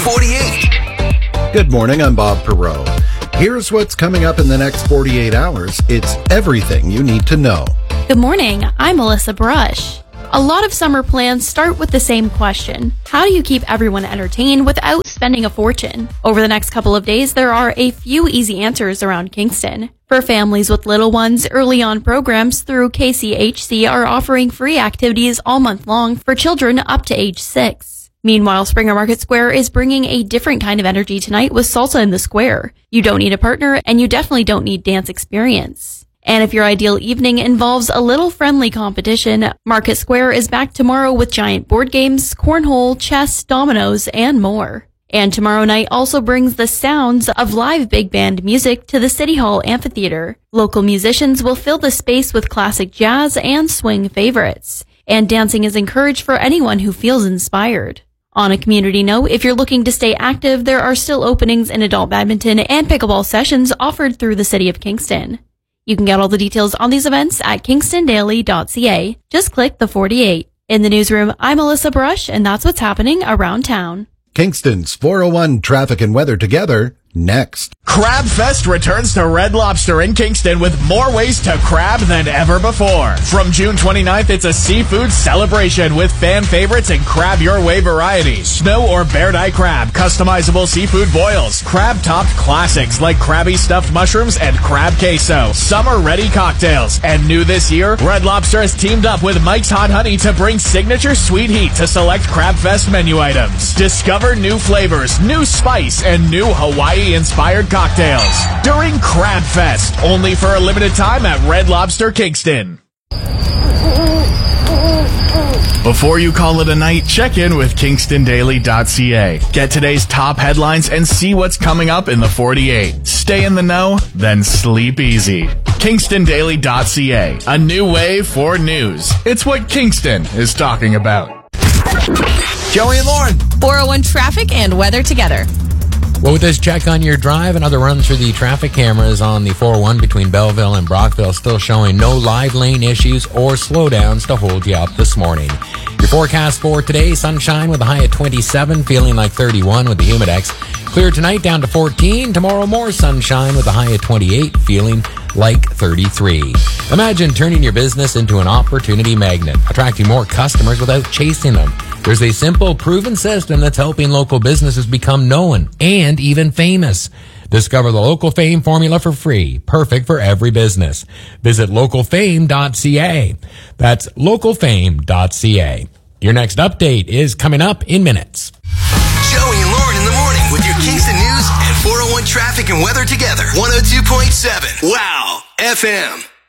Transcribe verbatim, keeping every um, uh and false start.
forty-eight. Good morning, I'm Bob Perot. Here's what's coming up in the next forty-eight hours. It's everything you need to know. Good morning, I'm Melissa Brush. A lot of summer plans start with the same question. How do you keep everyone entertained without spending a fortune? Over the next couple of days, there are a few easy answers around Kingston. For families with little ones, early on programs through K C H C are offering free activities all month long for children up to age six. Meanwhile, Springer Market Square is bringing a different kind of energy tonight with salsa in the square. You don't need a partner, and you definitely don't need dance experience. And if your ideal evening involves a little friendly competition, Market Square is back tomorrow with giant board games, cornhole, chess, dominoes, and more. And tomorrow night also brings the sounds of live big band music to the City Hall Amphitheater. Local musicians will fill the space with classic jazz and swing favorites. And dancing is encouraged for anyone who feels inspired. On a community note, if you're looking to stay active, there are still openings in adult badminton and pickleball sessions offered through the City of Kingston. You can get all the details on these events at kingston daily dot c a. Just click the forty-eight. In the newsroom, I'm Melissa Brush, and that's what's happening around town. Kingston's four oh one Traffic and Weather together, next. Crab Fest returns to Red Lobster in Kingston with more ways to crab than ever before. From June twenty-ninth, it's a seafood celebration with fan favorites and crab your way varieties. Snow or bared eye crab, customizable seafood boils, crab-topped classics like Krabby Stuffed Mushrooms and Crab Queso, summer-ready cocktails. And new this year, Red Lobster has teamed up with Mike's Hot Honey to bring signature sweet heat to select Crab Fest menu items. Discover new flavors, new spice, and new Hawaii-inspired cocktails during Crab Fest, only for a limited time at Red Lobster Kingston. Before you call it a night, check in with kingston daily dot c a. Get today's top headlines and see what's coming up in the forty-eight. Stay in the know, then sleep easy. kingston daily dot c a, a new way for news. It's what Kingston is talking about. Joey and Lauren. four oh one traffic and weather together. Well, with this check on your drive, another run through the traffic cameras on the four oh one between Belleville and Brockville, still showing no live lane issues or slowdowns to hold you up this morning. Your forecast for today, sunshine with a high of twenty-seven, feeling like thirty-one with the Humidex. Clear tonight down to fourteen. Tomorrow more sunshine with a high of twenty-eight, feeling like thirty-three. Imagine turning your business into an opportunity magnet, attracting more customers without chasing them. There's a simple, proven system that's helping local businesses become known and even famous. Discover the Local Fame formula for free, perfect for every business. Visit local fame dot c a. That's local fame dot c a. Your next update is coming up in minutes. Joey and Lauren in the morning with your Kingston news and four oh one traffic and weather together. one oh two point seven. Wow. F M.